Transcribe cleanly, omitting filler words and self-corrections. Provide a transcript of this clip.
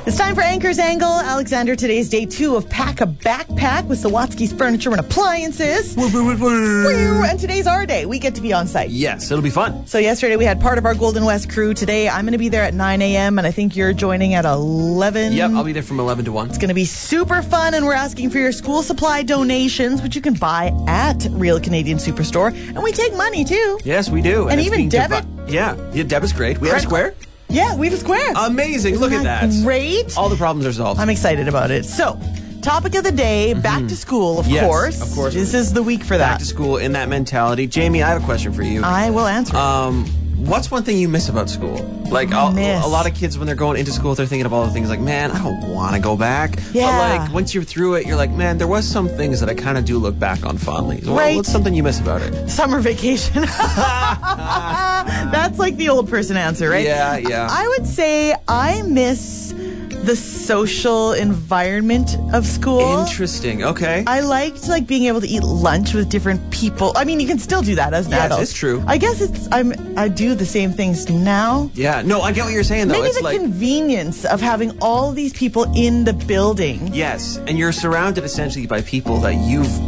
It's time for Anchor's Angle. Alexander, today's day 2 of Pack a Backpack with Sawatsky's Furniture and Appliances. And today's our day. We get to be on site. Yes, it'll be fun. So yesterday we had part of our Golden West crew. Today I'm going to be there at 9 a.m. and I think you're joining at 11. Yep, I'll be there from 11 to 1. It's going to be super fun, and we're asking for your school supply donations, which you can buy at Real Canadian Superstore. And we take money, too. Yes, we do. And it's even being debit. Yeah, debit's great. We have Square? Yeah, we have a Square. Amazing. Look at that. Great. All the problems are solved. I'm excited about it. So, topic of the day, back to school, of course. Of course. This is the week for that. Back to school in that mentality. Jamie, I have a question for you. I will answer it. What's one thing you miss about school? Like, a lot of kids, when they're going into school, they're thinking of all the things like, man, I don't want to go back. Yeah. But, like, once you're through it, you're like, man, there was some things that I kind of do look back on fondly. Right. What's something you miss about it? Summer vacation. That's like the old person answer, right? Yeah. I would say I miss the social environment of school. Interesting. Okay. I liked being able to eat lunch with different people. I mean, you can still do that as an adult. Yes, it's true. I guess I do the same things now. Yeah. No, I get what you're saying though. Maybe it's the like convenience of having all these people in the building. yes, and you're surrounded essentially by people that you've